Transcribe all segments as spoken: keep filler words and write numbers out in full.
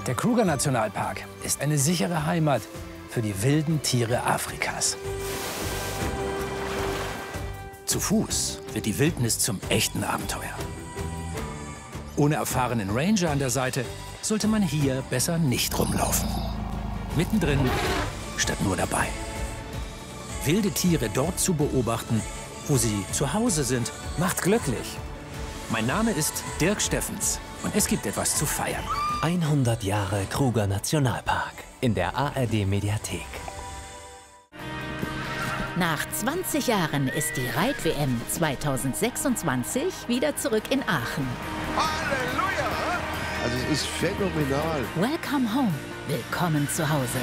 Der Kruger-Nationalpark ist eine sichere Heimat für die wilden Tiere Afrikas. Zu Fuß wird die Wildnis zum echten Abenteuer. Ohne erfahrenen Ranger an der Seite sollte man hier besser nicht rumlaufen. Mittendrin statt nur dabei. Wilde Tiere dort zu beobachten, wo sie zu Hause sind, macht glücklich. Mein Name ist Dirk Steffens und es gibt etwas zu feiern. hundert Jahre Kruger Nationalpark in der A R D-Mediathek. Nach zwanzig Jahren ist die Reit-W M zweitausendsechsundzwanzig wieder zurück in Aachen. Halleluja! Also es ist phänomenal. Welcome home. Willkommen zu Hause.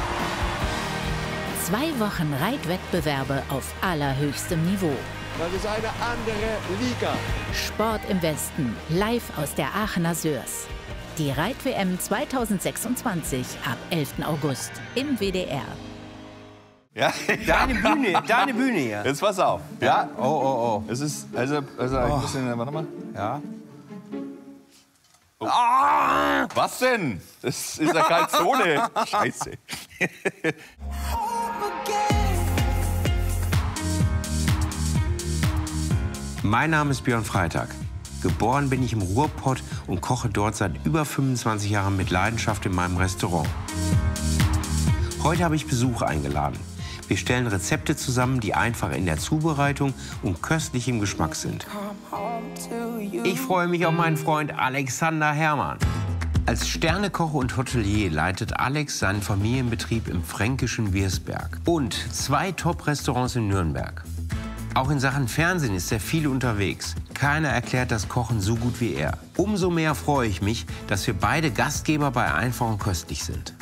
Zwei Wochen Reitwettbewerbe auf allerhöchstem Niveau. Das ist eine andere Liga. Sport im Westen, live aus der Aachener Sörs. Die Reit-W M zweitausendsechsundzwanzig ab elften August im W D R. Ja, Deine Bühne, deine Bühne hier. jetzt pass auf. Ja, Oh, oh, es ist, also, also ein bisschen, warte mal. oh. Ja. Ah, was denn? Das ist ja Calzone. Scheiße. Mein Name ist Björn Freitag. Geboren bin ich im Ruhrpott und koche dort seit über fünfundzwanzig Jahren mit Leidenschaft in meinem Restaurant. Heute habe ich Besuch eingeladen. Wir stellen Rezepte zusammen, die einfach in der Zubereitung und köstlich im Geschmack sind. Ich freue mich auf meinen Freund Alexander Herrmann. Als Sternekoch und Hotelier leitet Alex seinen Familienbetrieb im fränkischen Wirsberg und zwei Top-Restaurants in Nürnberg. Auch in Sachen Fernsehen ist er viel unterwegs. Keiner erklärt das Kochen so gut wie er. Umso mehr freue ich mich, dass wir beide Gastgeber bei Einfach und Köstlich sind.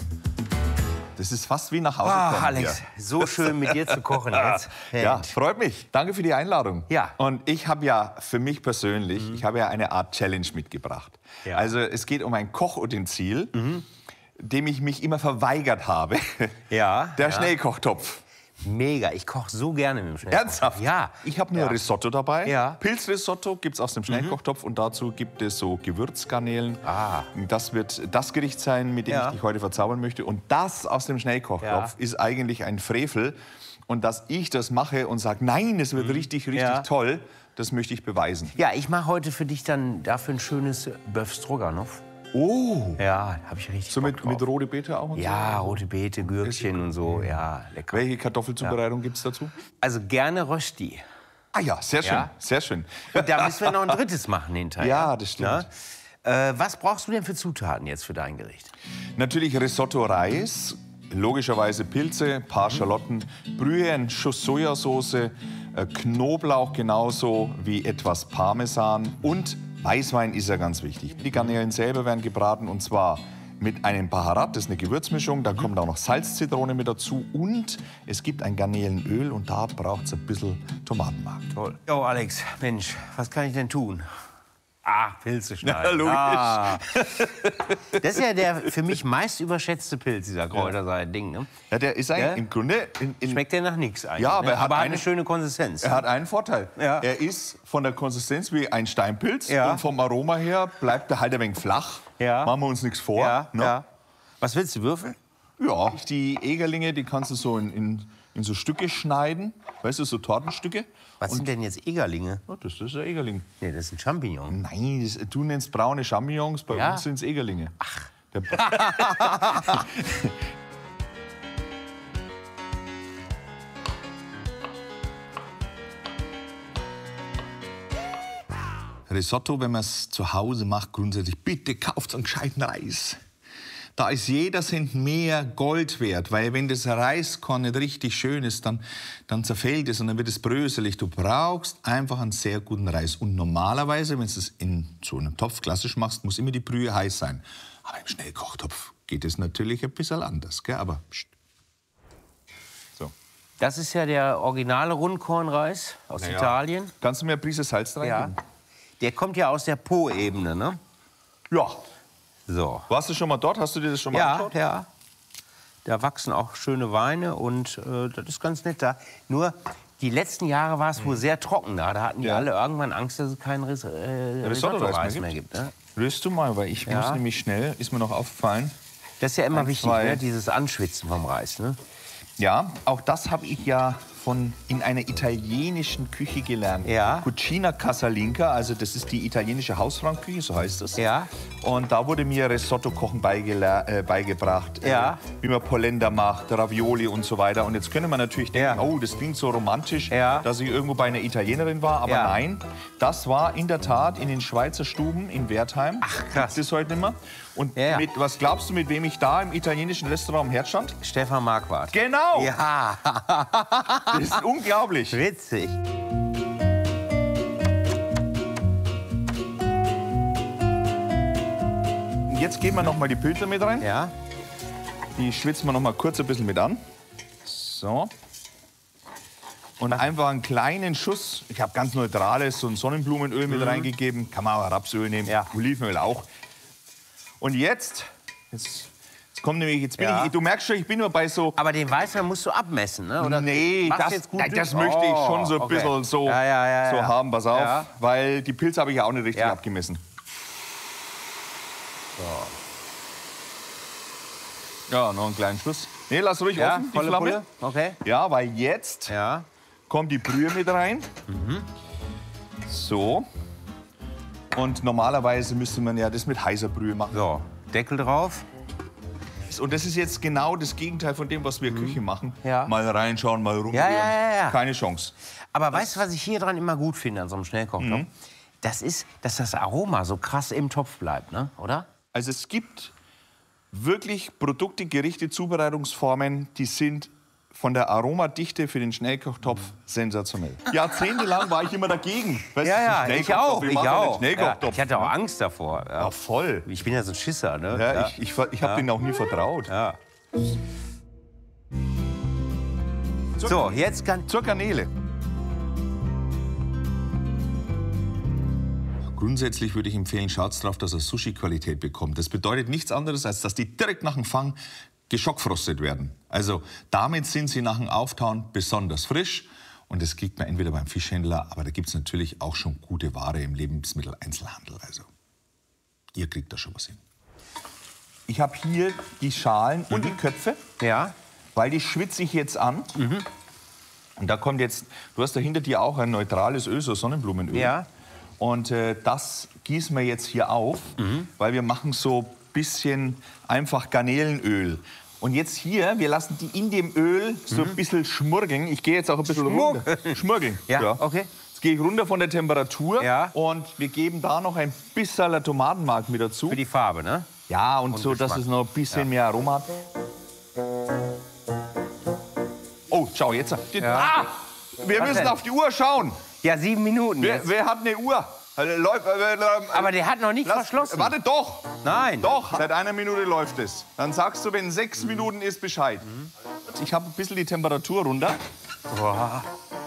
Das ist fast wie nach Hause Ah, kommen Alex, hier. so schön mit dir zu kochen jetzt. Ja, freut mich. Danke für die Einladung. Ja. Und ich habe ja für mich persönlich, Mhm. ich habe ja eine Art Challenge mitgebracht. Ja. Also es geht um ein Kochutensil, dem ich mich immer verweigert habe. Ja, Der ja. Schnellkochtopf. Mega, ich koche so gerne mit dem Schnellkoch. Ernsthaft? Ja. Ich habe nur Ja. Risotto dabei. Ja. Pilzrisotto gibt es aus dem Schnellkochtopf und dazu gibt es so Gewürzgarnelen. Ah. Das wird das Gericht sein, mit dem Ja. ich dich heute verzaubern möchte. Und das aus dem Schnellkochtopf Ja. ist eigentlich ein Frevel. Und dass ich das mache und sage, nein, es wird richtig, richtig Ja. toll, das möchte ich beweisen. Ja, ich mache heute für dich dann dafür ein schönes Bœuf Stroganoff. Oh, Ja, habe ich richtig so Bock mit, drauf. mit rote Beete auch und Ja, rote Beete, Gürkchen und so. Ja, so? lecker. Welche Kartoffelzubereitung gibt es dazu? Also gerne Rösti. Ah ja, sehr schön, Ja. sehr schön. Und da müssen wir noch ein drittes machen hinterher. Ja, das stimmt. Na? Äh, was brauchst du denn für Zutaten jetzt für dein Gericht? Natürlich Risotto Reis, logischerweise Pilze, paar Schalotten, Brühe, ein Schuss Sojasauce, äh, Knoblauch genauso wie etwas Parmesan und Weißwein ist ja ganz wichtig. Die Garnelen selber werden gebraten und zwar mit einem Baharat, das ist eine Gewürzmischung, da kommt auch noch Salzzitrone mit dazu und es gibt ein Garnelenöl und da braucht es ein bisschen Tomatenmark. Toll. Jo, Alex, Mensch, was kann ich denn tun? Ah, Pilze schneiden. Ja, logisch. Ah. Das ist ja der für mich meist überschätzte Pilz, dieser Kräuterseid-Ding. Ne? Ja, der ist eigentlich Ja? im Grunde... In, in, Schmeckt der nach nichts eigentlich. Ja, aber ne? er hat aber hat eine- eine schöne Konsistenz. Er hat einen Vorteil. Ja. Er ist von der Konsistenz wie ein Steinpilz Ja. und vom Aroma her bleibt er halt ein wenig flach. Ja. Machen wir uns nichts vor. ja, ne? ja. Was willst du würfeln? Ja. Die Egerlinge, die kannst du so in, in, in so Stücke schneiden. Weißt du, so Tortenstücke. Was sind denn jetzt Egerlinge? Ja, das ist ein Egerling. Nee, das sind Champignon. Nein, das, du nennst braune Champignons, bei Ja. uns sind es Egerlinge. Ach. Der, Risotto, wenn man es zu Hause macht, grundsätzlich, bitte kauft einen gescheiten Reis. Da ist jeder Cent mehr Gold wert, weil wenn das Reiskorn nicht richtig schön ist, dann, dann zerfällt es und dann wird es bröselig. Du brauchst einfach einen sehr guten Reis. Und normalerweise, wenn du es in so einem Topf klassisch machst, muss immer die Brühe heiß sein. Aber im Schnellkochtopf geht es natürlich ein bisschen anders, gell? Aber pst. So. Das ist ja der originale Rundkornreis aus Ja. Italien. Kannst du mir eine Prise Salz Ja. reingeben? Der kommt ja aus der Po-Ebene, ne? Ja. So. Warst du schon mal dort? Hast du dir das schon mal Ja, angeschaut? ja. Da wachsen auch schöne Weine und äh, das ist ganz nett da. Nur die letzten Jahre war es wohl sehr trocken da. Da hatten die Ja. alle irgendwann Angst, dass es keinen Ris äh, Risotto-Reis Risotto-Reis mehr mehr gibt. Ne? Löst du mal, weil ich Ja. muss nämlich schnell, ist mir noch aufgefallen. Das ist ja immer Ein, wichtig, zwei. ne? Dieses Anschwitzen vom Reis. Ne? Ja, auch das habe ich ja von in einer italienischen Küche gelernt. Ja. Cucina Casalinga, also das ist die italienische Hausfrauenküche, so heißt es. Ja. Und da wurde mir Risotto-Kochen beigela- äh, beigebracht. Ja. Äh, wie man Polenta macht, Ravioli und so weiter. Und jetzt könnte man natürlich denken, Ja. oh, das klingt so romantisch, Ja. dass ich irgendwo bei einer Italienerin war. Aber Ja. nein, das war in der Tat in den Schweizer Stuben in Wertheim. Ach, krass. Das ist heute nicht mehr. Und Ja, ja. mit, was glaubst du, mit wem ich da im italienischen Restaurant am Herd stand? Stefan Marquardt. Genau! Ja, Das ist unglaublich. witzig. Und jetzt geben wir noch mal die Pilze mit rein. Ja. Die schwitzen wir noch mal kurz ein bisschen mit an. So. Und einfach einen kleinen Schuss. Ich habe ganz neutrales, so ein Sonnenblumenöl mit reingegeben. Kann man auch Rapsöl nehmen, Ja. Olivenöl auch. Und jetzt, jetzt, jetzt kommt nämlich, jetzt bin Ja. ich, du merkst schon, ich bin nur bei so. Aber den Weißwein musst du abmessen, ne? Oder Nee, machst das, du jetzt gut nein, das durch? möchte ich Oh, schon so ein okay. bisschen so, Ja, ja, ja, so ja. haben, pass auf. Ja. Weil die Pilze habe ich ja auch nicht richtig Ja. abgemessen. Ja, noch einen kleinen Schuss. Nee, lass ruhig Ja, offen, die volle Flamme. Pulle? Okay. Ja, weil jetzt Ja. kommt die Brühe mit rein. So. Und normalerweise müsste man ja das mit heißer Brühe machen. So, Deckel drauf. Und das ist jetzt genau das Gegenteil von dem, was wir Küche machen. Ja. Mal reinschauen, mal rumrühren. Ja, ja, ja, ja. Keine Chance. Aber weißt du, was ich hier dran immer gut finde an so einem Schnellkochtopf? Mhm. Das ist, dass das Aroma so krass im Topf bleibt, ne? Oder? Also es gibt wirklich Produkte, Gerichte, Zubereitungsformen, die sind von der Aromadichte für den Schnellkochtopf sensationell. Jahrzehntelang war ich immer dagegen. Weißt Ja, du, ja, ich Schnellkochtopf, auch, wir ich machen einen auch. Ja, Schnellkochtopf. ich hatte auch Angst davor. Ja. Ja, voll. Ich bin ja so ein Schisser, ne? Ja, ich ich, ich habe denen auch nie vertraut. Ja. So, jetzt kann... Zur Garnele. Grundsätzlich würde ich empfehlen, schaut darauf, dass er Sushi-Qualität bekommt. Das bedeutet nichts anderes, als dass die direkt nach dem Fang geschockfrostet werden. Also damit sind sie nach dem Auftauen besonders frisch. Und das kriegt man entweder beim Fischhändler, aber da gibt es natürlich auch schon gute Ware im Lebensmitteleinzelhandel. Also ihr kriegt da schon was hin. Ich habe hier die Schalen und die Köpfe, Ja. weil die schwitze ich jetzt an. Und da kommt jetzt, du hast da hinter dir auch ein neutrales Öl, so Sonnenblumenöl. Ja. Und äh, das gießen wir jetzt hier auf, weil wir machen so ein bisschen einfach Garnelenöl. Und jetzt hier, wir lassen die in dem Öl so ein bisschen schmurgeln. Ich gehe jetzt auch ein bisschen Schmurgeln. runter. Schmurgeln. Ja, okay. Jetzt gehe ich runter von der Temperatur. Ja. Und wir geben da noch ein bisschen Tomatenmark mit dazu. Für die Farbe, ne? Ja, und, Und so, dass Geschmack. es noch ein bisschen mehr Aroma hat. Oh, schau, jetzt. Ah, wir Was müssen denn? auf die Uhr schauen. Ja, sieben Minuten Wer, jetzt. wer hat eine Uhr? Also, läuft, äh, äh, Aber der hat noch nicht lass- verschlossen. Warte, doch. Nein. Doch, seit einer Minute läuft es. Dann sagst du, wenn sechs Mhm. Minuten ist, Bescheid. Ich habe ein bisschen die Temperatur runter. Boah.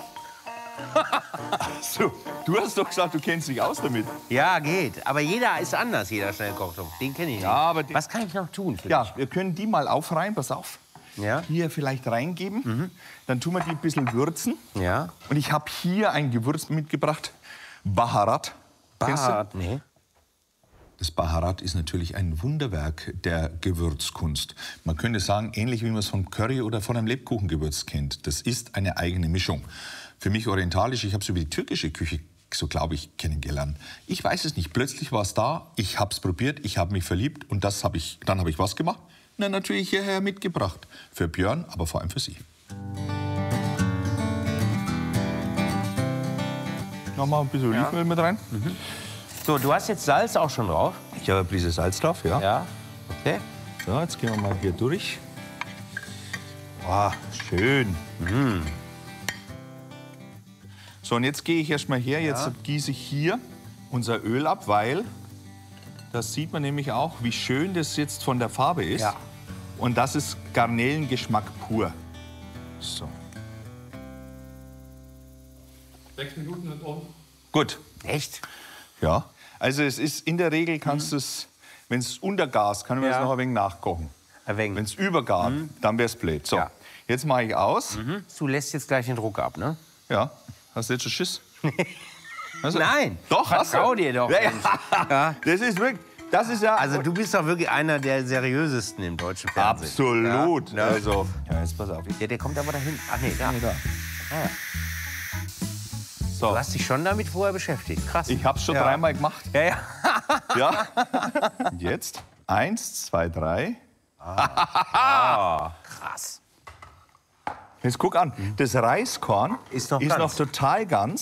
So, du hast doch gesagt, du kennst dich aus damit. Ja, geht. Aber jeder ist anders, jeder Schnellkochtopf. Den kenne ich nicht. Ja, aber die- Was kann ich noch tun für Ja, wir können die mal aufreihen, pass auf. dich? Ja. Hier vielleicht reingeben. Dann tun wir die ein bisschen würzen. Ja. Und ich habe hier ein Gewürz mitgebracht. Baharat. Kennst du? Baharat, nee. Das Baharat ist natürlich ein Wunderwerk der Gewürzkunst. Man könnte sagen, ähnlich wie man es vom Curry oder von einem Lebkuchengewürz kennt. Das ist eine eigene Mischung. Für mich orientalisch, ich habe es über die türkische Küche, so glaube ich, kennengelernt. Ich weiß es nicht, plötzlich war es da, ich habe es probiert, ich habe mich verliebt und das hab ich, dann habe ich was gemacht? Na, natürlich hierher mitgebracht. Für Björn, aber vor allem für Sie. Noch mal ein bisschen Olivenöl mit rein. So, du hast jetzt Salz auch schon drauf? Ich habe ein bisschen Salz drauf, ja. Ja. Okay. So, jetzt gehen wir mal hier durch. Wow, schön. So, und jetzt gehe ich erst mal her. Jetzt gieße ich hier unser Öl ab, weil das sieht man nämlich auch, wie schön das jetzt von der Farbe ist. Ja. Und das ist Garnelengeschmack pur. So. Sechs Minuten und um. Gut. Echt? Ja. Also es ist in der Regel kannst du es, wenn es untergast, kann man Ja. es noch ein wenig nachkochen. Ein wenig. Wenn es übergart, dann wäre es blöd. So, Ja. jetzt mache ich aus. Du lässt jetzt gleich den Druck ab, ne? Ja. Hast du jetzt schon Schiss? Also, Nein. Doch, hast du. Vertrau dir doch. Ja, ja. Ja. Das ist wirklich, das ist ja... Also du bist doch wirklich einer der seriösesten im deutschen Fernsehen. Absolut. Ja. Also, ja, jetzt pass auf. Ja, der kommt aber dahin. Ach nee, da. Nee, da. Ah, ja. So. Du hast dich schon damit vorher beschäftigt. Krass. Ich hab's schon Ja. dreimal gemacht. Ja, ja. Ja. Und jetzt? Eins, zwei, drei. Krass. Jetzt guck an. Das Reiskorn Ist noch ist ganz. noch total ganz.